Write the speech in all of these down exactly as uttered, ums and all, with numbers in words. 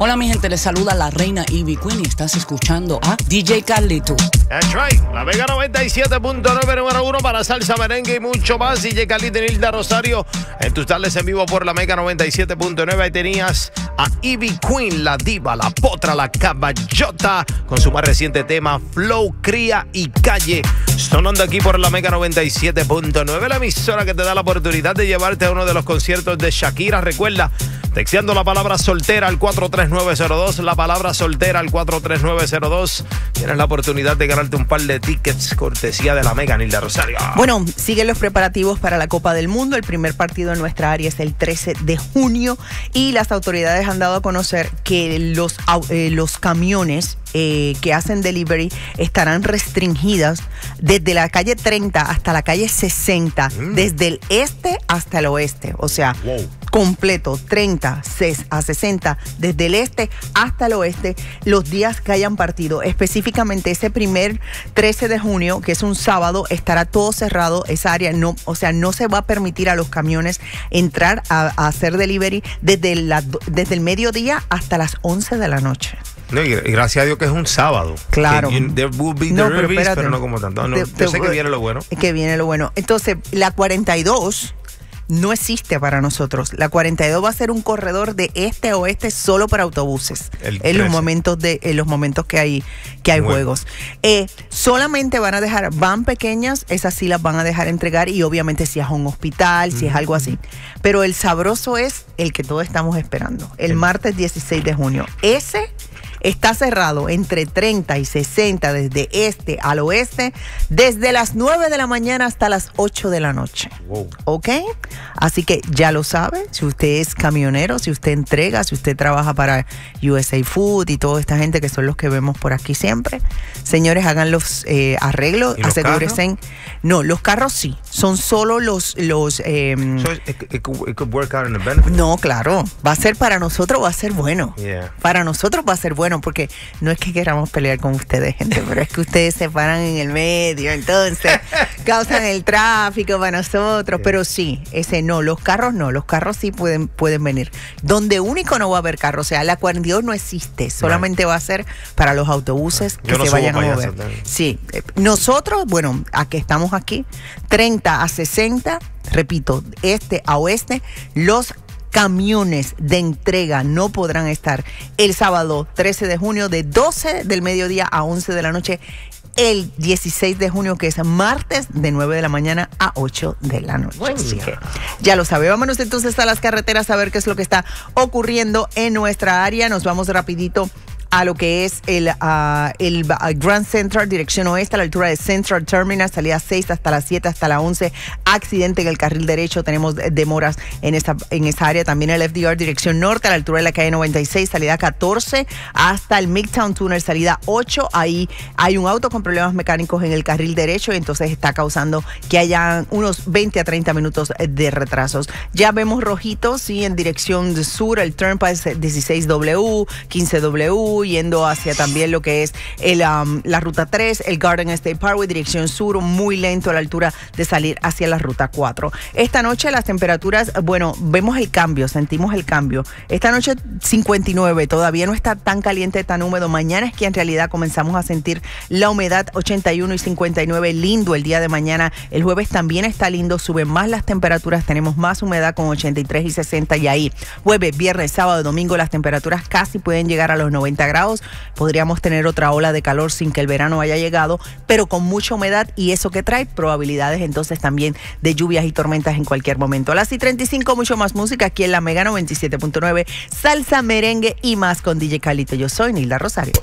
Hola mi gente, les saluda la reina Ivy Queen y estás escuchando a D J Carlito. That's right, la Mega noventa y siete punto nueve, número uno para salsa, merengue y mucho más. D J Carlito y Nilda Rosario en tus tardes en vivo por la Mega noventa y siete punto nueve. Ahí tenías a Ivy Queen, la diva, la potra, la caballota, con su más reciente tema Flow, Cría y Calle, sonando aquí por la Mega noventa y siete punto nueve, la emisora que te da la oportunidad de llevarte a uno de los conciertos de Shakira. Recuerda, texteando la palabra soltera al cuatro tres nueve cero dos, la palabra soltera al cuatro tres nueve cero dos, tienes la oportunidad de ganarte un par de tickets cortesía de la Mega, Nilda Rosario. Bueno, siguen los preparativos para la Copa del Mundo. El primer partido en nuestra área es el trece de junio y las autoridades han dado a conocer que los, eh, los camiones eh, que hacen delivery estarán restringidas desde la calle treinta hasta la calle sesenta, mm. desde el este hasta el oeste. O sea, wow. completo, treinta a sesenta, desde el este hasta el oeste, los días que hayan partido. Específicamente ese primer trece de junio, que es un sábado, estará todo cerrado, esa área no, o sea, no se va a permitir a los camiones entrar a, a hacer delivery desde, la, desde el mediodía hasta las once de la noche. No, y gracias a Dios que es un sábado. Claro. Que, there will be no, derbies, pero, pero no como tanto. No, te, yo te, sé que viene lo bueno. Que viene lo bueno. Entonces, la cuarenta y dos no existe para nosotros. La cuarenta y dos va a ser un corredor de este a oeste solo para autobuses. En los momentos de, en los momentos que hay, que hay juegos. Eh, solamente van a dejar, van pequeñas, esas sí las van a dejar entregar, y obviamente si es un hospital, si mm. es algo así. Pero el sabroso es el que todos estamos esperando. El martes dieciséis de junio. Ese está cerrado entre treinta y sesenta desde este al oeste, desde las nueve de la mañana hasta las ocho de la noche. Wow. ¿Ok? Así que ya lo sabe, si usted es camionero, si usted entrega, si usted trabaja para U S A Food y toda esta gente que son los que vemos por aquí siempre, señores, hagan los eh, arreglos, asegúrense. No, los carros sí, son solo los... los eh, so it, it, it could, it could work out in the benefit. No, claro, va a ser para nosotros, va a ser bueno. Yeah. Para nosotros va a ser bueno, porque no es que queramos pelear con ustedes, gente, pero es que ustedes se paran en el medio, entonces causan el tráfico para nosotros, yeah. Pero sí, ese no, los carros no, los carros sí pueden, pueden venir. Donde único no va a haber carros, o sea, la cuarenta y dos no existe, solamente va a ser para los autobuses que no se vayan a mover. Sí, nosotros, bueno, a que estamos aquí, treinta a sesenta, repito, este a oeste, los camiones de entrega no podrán estar el sábado trece de junio de doce del mediodía a once de la noche, el dieciséis de junio, que es martes, de nueve de la mañana a ocho de la noche. Así que ya lo sabe. Vámonos entonces a las carreteras a ver qué es lo que está ocurriendo en nuestra área. Nos vamos rapidito a lo que es el, uh, el uh, Grand Central, dirección oeste, a la altura de Central Terminal, salida seis hasta las siete, hasta la once. Accidente en el carril derecho, tenemos demoras en esta, en esa área. También el F D R, dirección norte, a la altura de la calle noventa y seis, salida catorce, hasta el Midtown Tunnel, salida ocho. Ahí hay un auto con problemas mecánicos en el carril derecho y entonces está causando que haya unos veinte a treinta minutos de retrasos. Ya vemos rojitos, sí, en dirección de sur, el Turnpike dieciséis W, quince W, yendo hacia también lo que es el, um, la ruta tres, el Garden State Parkway, dirección sur, muy lento a la altura de salir hacia la ruta cuatro. Esta noche las temperaturas, bueno, vemos el cambio, sentimos el cambio. Esta noche cincuenta y nueve, todavía no está tan caliente, tan húmedo. Mañana es que en realidad comenzamos a sentir la humedad, ochenta y uno y cincuenta y nueve, lindo el día de mañana. El jueves también está lindo, suben más las temperaturas, tenemos más humedad con ochenta y tres y sesenta, y ahí jueves, viernes, sábado, domingo las temperaturas casi pueden llegar a los noventa grados. Podríamos tener otra ola de calor sin que el verano haya llegado, pero con mucha humedad, y eso que trae probabilidades entonces también de lluvias y tormentas en cualquier momento. A las treinta y cinco, mucho más música aquí en la Mega noventa y siete punto nueve, salsa, merengue y más con D J Carlito. Yo soy Nilda Rosario.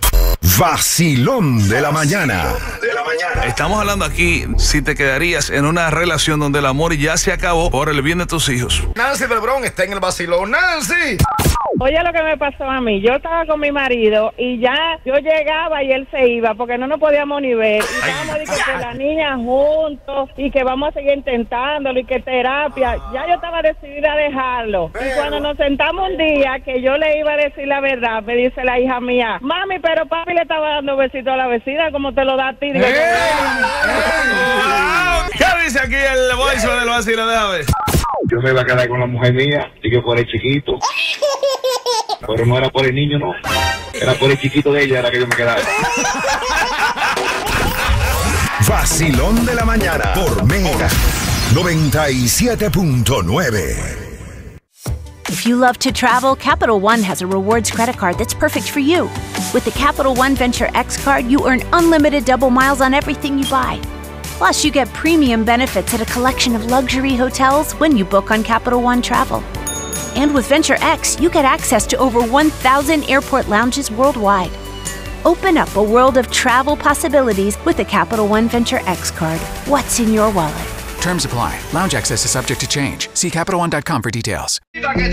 Vacilón de la mañana. De la mañana. Estamos hablando aquí si te quedarías en una relación donde el amor ya se acabó por el bien de tus hijos. Nancy del Bronx está en el vacilón. ¡Nancy! Oye, lo que me pasó a mí, yo estaba con mi marido y ya yo llegaba y él se iba porque no nos podíamos ni ver. Y estábamos de que con la niña juntos y que vamos a seguir intentándolo y que terapia. Ya yo estaba decidida a dejarlo. Pero... Y cuando nos sentamos un día que yo le iba a decir la verdad, me dice la hija mía, mami, pero papi le estaba dando besitos a la vecina como te lo da a ti. Digo, ¡Eh! ¿Qué dice aquí el voice del vacilo? Déjame ver. Yo me iba a quedar con la mujer mía y yo por el chiquito. Pero no era por el niño, no. Era por el chiquito de ella, era que yo me quedaba. Vacilón de la mañana por Mega noventa y siete punto nueve. If you love to travel, Capital One has a rewards credit card that's perfect for you. With the Capital One Venture X card, you earn unlimited double miles on everything you buy. Plus, you get premium benefits at a collection of luxury hotels when you book on Capital One Travel. And with Venture X, you get access to over one thousand airport lounges worldwide. Open up a world of travel possibilities with the Capital One Venture X card. What's in your wallet? Terms apply. Lounge access is subject to change. See Capital One dot com for details.